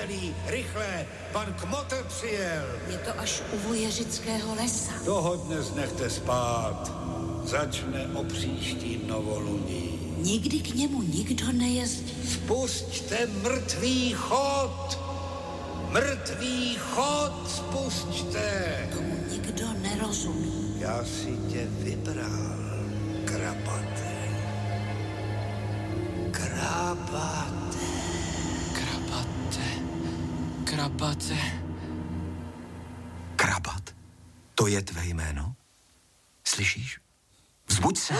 Veselý, rychle, pan Kmotr přijel. Je to až u Vojeřického lesa. Toho dnes nechte spát. Začne o příští novoluní. Nikdy k němu nikdo nejezdí. Spusťte mrtvý chod! Mrtvý chod spusťte! Tomu nikdo nerozumí. Já si tě vybral, krabate. Krabate. Krabate. Krabate. Krabat? To je tvé jméno? Slyšíš? Vzbuď se.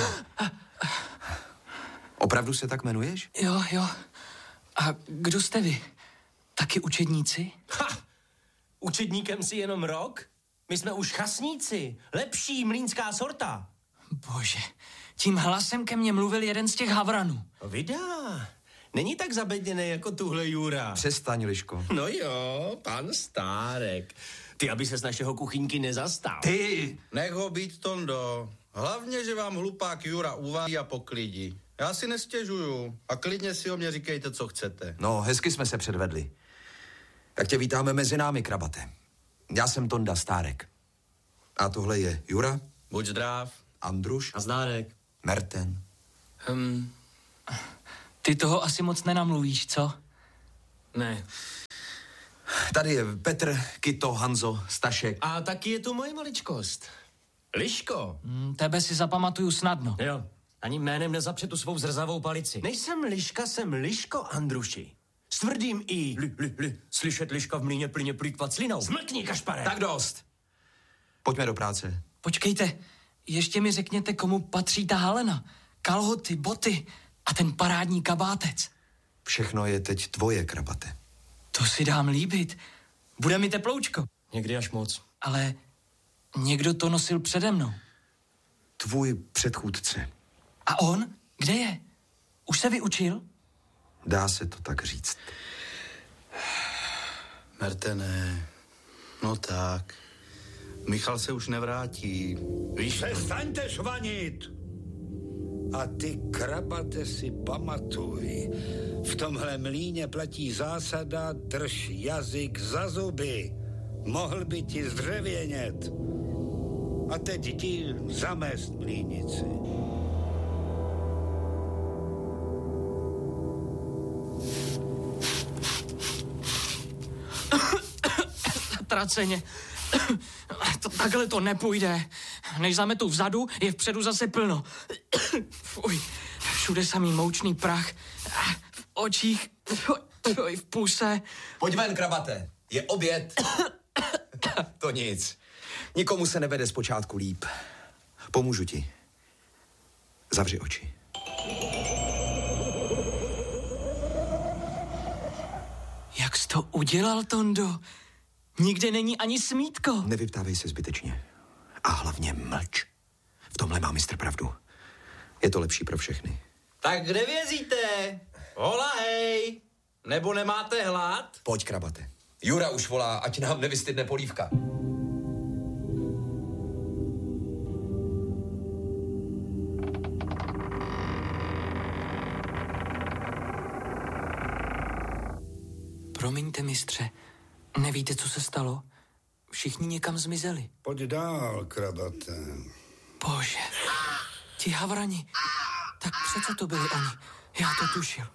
Opravdu se tak jmenuješ? Jo. A kdo jste vy? Taky učedníci? Učedníkem si jenom rok? My jsme už chasníci. Lepší mlýnská sorta. Bože, tím hlasem ke mně mluvil jeden z těch havranů. Vydá. Není tak zabedněný jako tuhle Jura. Přestaň, Liško. No jo, pan Stárek. Ty, aby se z našeho kuchyňky nezastal. Ty! Nech ho být, Tondo. Hlavně, že vám hlupák Jura uvádí a poklidí. Já si nestěžuju a klidně si o mě říkejte, co chcete. No, hezky jsme se předvedli. Tak tě vítáme mezi námi, krabate. Já jsem Tonda Stárek. A tohle je Jura. Buď zdrav. Andruš. A Zdárek. Merten. Ty toho asi moc nenamluvíš, co? Ne. Tady je Petr, Kito, Hanzo, Stašek. A taky je tu moje maličkost. Liško. Tebe si zapamatuju snadno. Jo. Ani jménem nezapře tu svou zrzavou palici. Nejsem Liška, jsem Liško Andruši. S tvrdým i. Slyšet Liška v mlýně plyně plýtvat slinou. Zmlkni, Kašpare. Tak dost. Pojďme do práce. Počkejte, ještě mi řekněte, komu patří ta halena. Kalhoty, boty a ten parádní kabátec. Všechno je teď tvoje, krabate. To si dám líbit. Bude mi teploučko. Někdy až moc. Ale někdo to nosil přede mnou. Tvůj předchůdce. A on? Kde je? Už se vyučil? Dá se to tak říct. Mertene, no tak. Michal se už nevrátí. Víš, Přestaňte švanit! A ty, krabate, si pamatuj. V tomhle mlýně platí zásada drž jazyk za zuby. Mohl by ti zdřevěnět. A teď jdi zamést mlýnici. Zatraceně. Takhle to nepůjde. Než zametu vzadu, je vpředu zase plno. Fuj, všude samý moučný prach. V očích, v puse. Pojď ven, krabate. Je oběd. To nic. Nikomu se nevede zpočátku líp. Pomůžu ti. Zavři oči. Jak jsi to udělal, Tondo? Nikde není ani smítko. Nevyptávej se zbytečně. A hlavně mlč. V tomhle má mistr pravdu. Je to lepší pro všechny. tak kde vězíte? Hola, hej! Nebo nemáte hlad? Pojď, krabate. Jura už volá, ať nám nevystydne polívka. Promiňte, mistře, nevíte, co se stalo? Všichni někam zmizeli. Pojď dál, krabate. Bože, ti havrani, tak přece to byli oni. Já to tušil.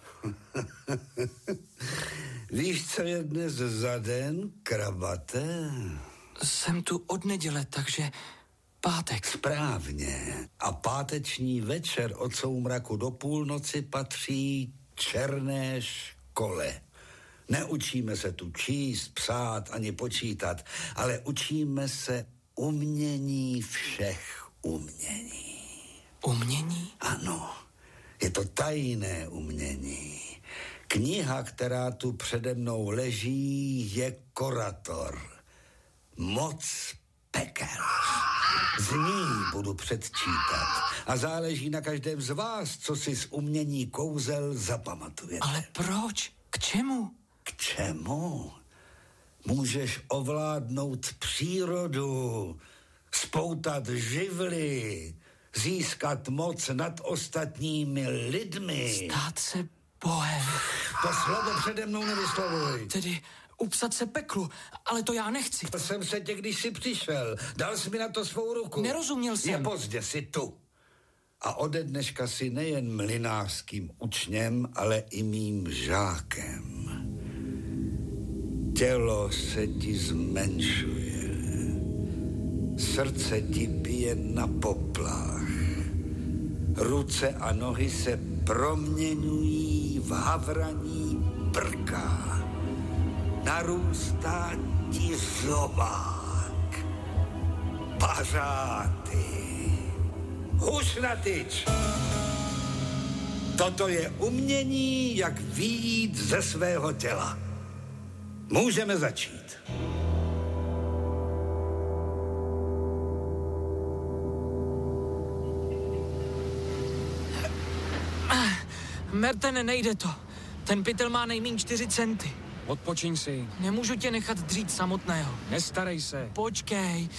Víš, co je dnes za den, krabate? Jsem tu od neděle, takže pátek. Správně. A páteční večer od soumraku do půlnoci patří černé škole. Neučíme se tu číst, psát ani počítat, ale učíme se umění všech umění. Umění? Ano, je to tajné umění. Kniha, která tu přede mnou leží, je Korator. Moc pekel. Z ní budu předčítat. A záleží na každém z vás, co si z umění kouzel zapamatujete. Ale proč? K čemu? K čemu? Můžeš ovládnout přírodu, spoutat živly, získat moc nad ostatními lidmi. Stát se Bohem. To slovo přede mnou nevyslovuj. Tedy upsat se peklu, ale to já nechci. To jsem se tě, když jsi přišel. Dal jsi mi na to svou ruku. Nerozuměl jsem. Je pozdě, jsi tu. A ode dneška si nejen mlynářským učněm, ale i mým žákem. Tělo se ti zmenšuje. Srdce ti bije na poplach. Ruce a nohy se proměňují v havraní brka. Narůstá ti zobák. Pařáty. Huš na tyč. Toto je umění, jak vyjít ze svého těla. Můžeme začít. Mertene, nejde to. Ten pytel má nejmíň 4 centy. Odpočiň si. Nemůžu tě nechat dřít samotného. Nestarej se. Počkej.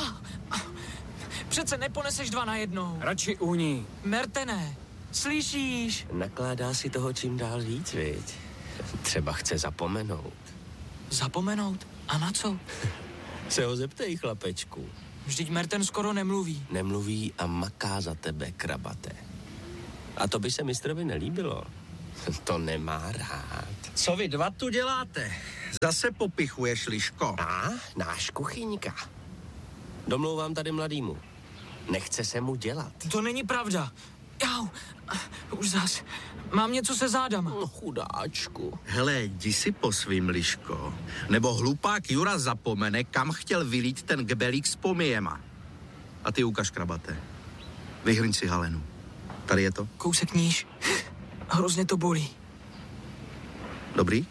Přece neponeseš 2 najednou. Radši uhni. Mertene, slyšíš? Nakládá si toho čím dál víc, viď? Třeba chce zapomenout. Zapomenout? A na co? Se ho zeptej, chlapečku. Vždyť Merten skoro nemluví. Nemluví a maká za tebe, krabate. A to by se mistrovi nelíbilo. To nemá rád. Co vy dva tu děláte? Zase popichuješ, Liško. Náš kuchyňka. Domlouvám tady mladýmu. Nechce se mu dělat. To není pravda. Jau, už zas. Mám něco se zádama. No, chudáčku. Hele, jdi si po svým, Liško. Nebo hlupák Jura zapomene, kam chtěl vylít ten gebelík s pomijema. A ty ukaž, krabate. Vyhrň si halenu. Tady je to. Kousek níž. Hrozně to bolí. Dobrý?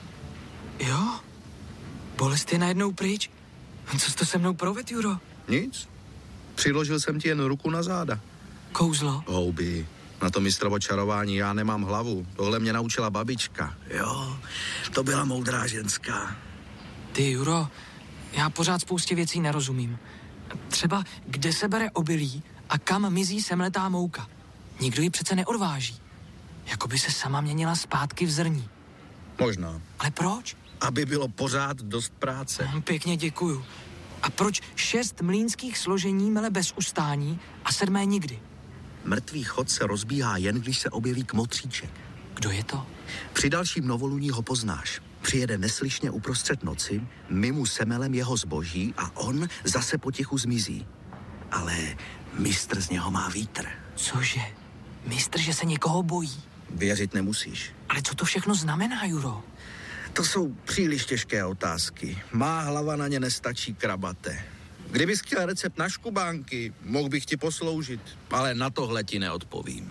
Jo? Bolest je najednou pryč. Co jsi to se mnou provedl, Juro? Nic. Přiložil jsem ti jen ruku na záda. Kouzlo? Houby. Na to mistrovo čarování já nemám hlavu. Tohle mě naučila babička. Jo, to byla moudrá ženská. Ty, Juro, já pořád spoustě věcí nerozumím. Třeba, kde se bere obilí a kam mizí semletá mouka. Nikdo ji přece neodváží. Jakoby se sama měnila zpátky v zrní. Možná. Ale proč? Aby bylo pořád dost práce. Pěkně děkuju. A proč 6 mlýnských složení mele bez ustání a 7 nikdy? Mrtvý chod se rozbíhá jen, když se objeví kmotříček. Kdo je to? Při dalším novoluní ho poznáš. Přijede neslyšně uprostřed noci, mimo semelem jeho zboží a on zase potichu zmizí. Ale mistr z něho má vítr. Cože? Mistr, že se někoho bojí? Věřit nemusíš. Ale co to všechno znamená, Juro? To jsou příliš těžké otázky. Má hlava na ně nestačí, krabate. Kdybys chtěl recept na škubánky, mohl bych ti posloužit, ale na tohle ti neodpovím.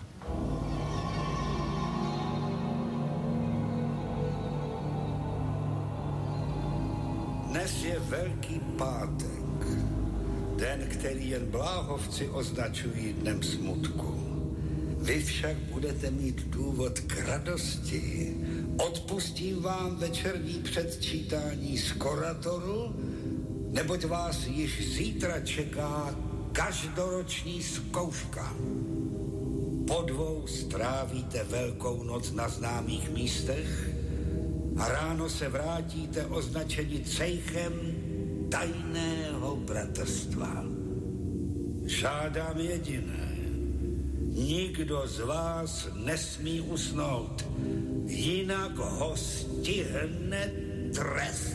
Dnes je Velký pátek. Den, který jen bláhovci označují dnem smutku. Vy však budete mít důvod k radosti. Odpustím vám večerní předčítání z Koratoru, neboť vás již zítra čeká každoroční zkouška. Po 2 strávíte Velkou noc na známých místech a ráno se vrátíte označeni cejchem tajného bratrstva. Žádám jediné. Nikdo z vás nesmí usnout, jinak ho stihne trest.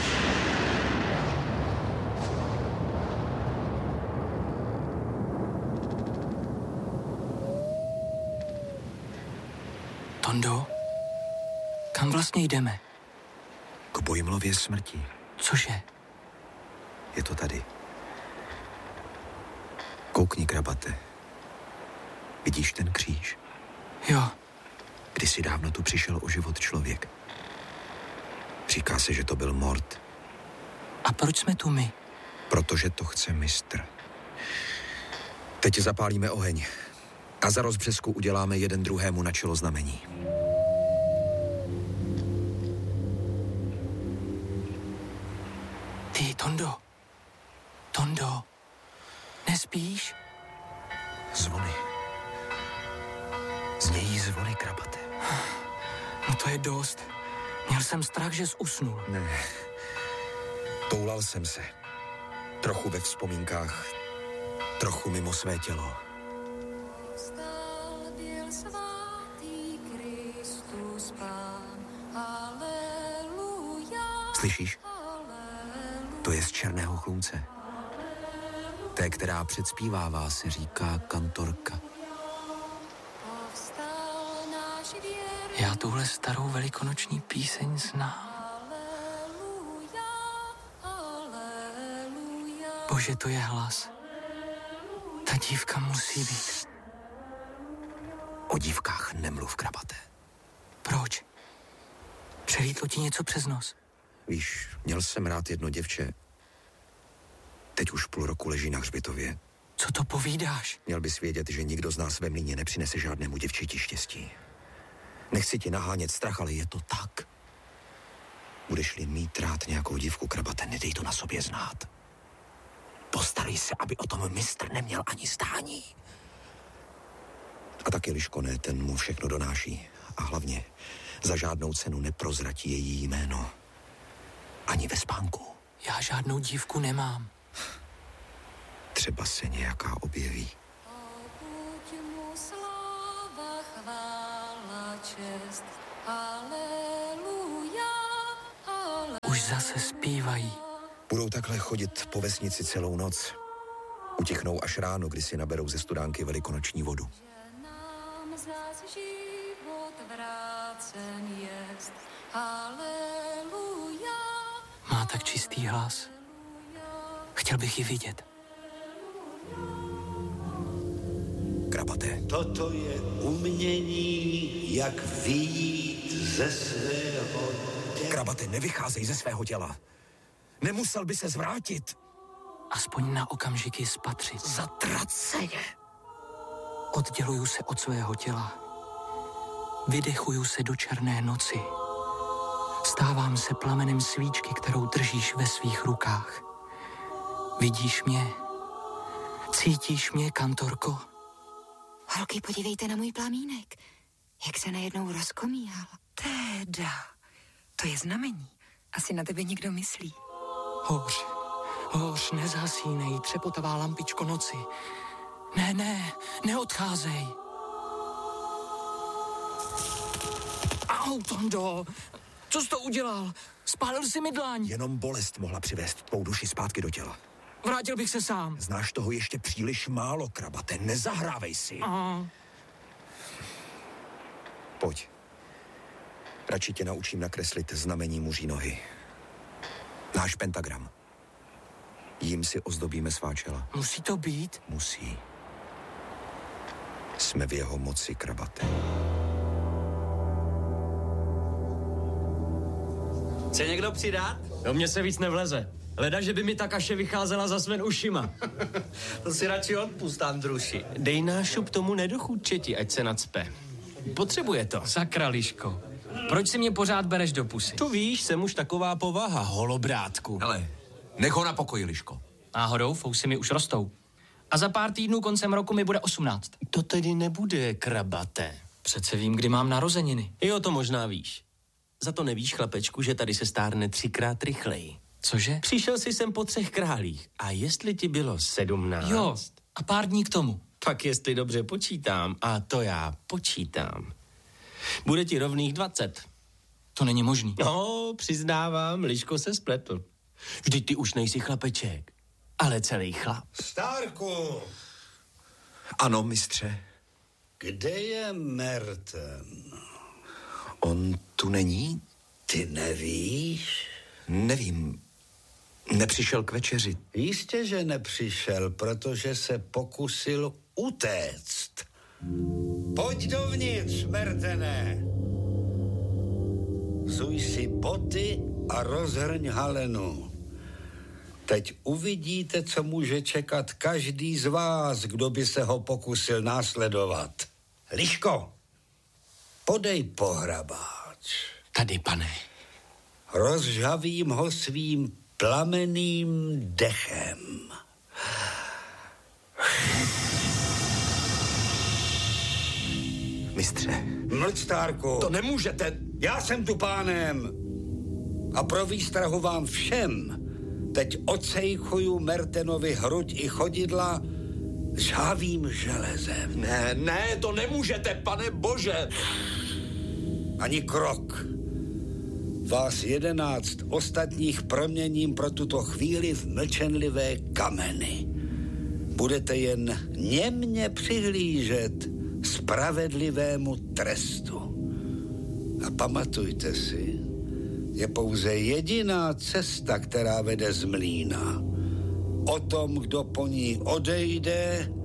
Tondo, kam vlastně jdeme? K Bojmlově smrti. Cože? Je to tady. Koukni, krabate. Vidíš ten kříž? Jo. Kdysi dávno tu přišel o život člověk. Říká se, že to byl Mort. A proč jsme tu my? Protože to chce mistr. Teď zapálíme oheň a za rozbřesku uděláme jeden druhému na čelo znamení. Ty, Tondo, nespíš? Zvony. Znějí zvony, krabate. to je dost. Měl jsem strach, že jsi usnul. Ne. Toulal jsem se. Trochu ve vzpomínkách, trochu mimo své tělo. Vstal byl svatý Kristus Pán. Haleluja. Slyšíš? To je z Černého chlumce. Té, která předspívává, se říká kantorka. Povstal náš věrný. Já tuhle starou velikonoční píseň znám. Haleluja, haleluja. Bože, to je hlas. Ta dívka musí být. O dívkách nemluv, krabate. Proč? Přelítlo ti něco přes nos? Víš, měl jsem rád jedno děvče. Teď už půl roku leží na hřbitově. Co to povídáš? Měl bys vědět, že nikdo z nás ve mlýně nepřinese žádnému děvčeti štěstí. Nechci ti nahánět strach, ale je to tak. Budeš-li mít rád nějakou dívku, krabate, nedej to na sobě znát. Postarej se, aby o tom mistr neměl ani stání. A taky Liško ne, ten mu všechno donáší. A hlavně za žádnou cenu neprozratí její jméno. Ani ve spánku. Já žádnou dívku nemám. Třeba se nějaká objeví. Buď mu sláva, chvála, čest. Haleluja, haleluja. Už zase zpívají. Budou takhle chodit po vesnici celou noc. Utichnou až ráno, kdy si naberou ze studánky velikonoční vodu. Nám zas život vrácen jest. Haleluja, Má tak čistý hlas. Chtěl bych ji vidět. Krabate, Toto je umění, jak vyjít ze svého těla. krabate, nevycházej ze svého těla. Nemusel by se zvrátit. Aspoň na okamžiky spatřit. Zatraceně. Odděluju se od svého těla. Vydechuju se do černé noci. Stávám se plamenem svíčky, kterou držíš ve svých rukách. Vidíš mě? Cítíš mě, kantorko? Holky, podívejte na můj plamínek. Jak se najednou rozkomíhal. Teda, to je znamení. Asi na tebe někdo myslí. Hoř, hoř, nezhasínej, třepotavá lampičko noci. Ne, neodcházej. Au, Tondo, co jsi to udělal? Spálil jsi mi dlaň. Jenom bolest mohla přivést tvou duši zpátky do těla. Vrátil bych se sám. Znáš toho ještě příliš málo, krabate, nezahrávej si. Pojď. Radši tě naučím nakreslit znamení muří nohy. Náš pentagram. Jím si ozdobíme svá čela. Musí to být? Musí. Jsme v jeho moci, krabate. Chce někdo přidat? Do mě se víc nevleze. Leda, že by mi ta kaše vycházela za sven ušima. To si radši odpust, Andruši. Dej nášup tomu nedochůdčeti, ať se nacpe. Potřebuje to. Sakra, Liško. Proč si mě pořád bereš do pusy? Tu víš, jsem už taková povaha, holobrátku. Hele, nech ho na pokoji, Liško. Náhodou, fousy mi už rostou. A za pár týdnů koncem roku mi bude 18. To tedy nebude, krabate. Přece vím, kdy mám narozeniny. Jo, to možná víš. Za to nevíš, chlapečku, že tady se stárne 3krát rychleji. Cože? Přišel jsi sem po 3 králích. A jestli ti bylo 17... Jo, a pár dní k tomu. Pak jestli dobře počítám, a to já počítám, bude ti rovných 20. To není možný. No, přiznávám, Liško se spletl. Vždyť ty už nejsi chlapeček, ale celý chlap. Stárku, Ano, mistře. kde je Merten? On tu není? Ty nevíš? Nevím. Nepřišel k večeři. Jistě, že nepřišel, protože se pokusil utéct. Pojď dovnitř, Mertene. Vzuj si boty a rozhrň halenu. Teď uvidíte, co může čekat každý z vás, kdo by se ho pokusil následovat. Liško, podej pohrabáč. Tady, pane. Rozžhavím ho svým plameným dechem. Mistře. Mlč, Stárku. To nemůžete. Já jsem tu pánem a pro výstrahu vám všem teď odsejchuju Mertenovi hruď i chodidla žhavým železem. Ne, to nemůžete, pane bože. Ani krok. Vás 11 ostatních proměním pro tuto chvíli v mlčenlivé kameny. Budete jen němně přihlížet spravedlivému trestu. A pamatujte si, je pouze jediná cesta, která vede z mlýna. O tom, kdo po ní odejde,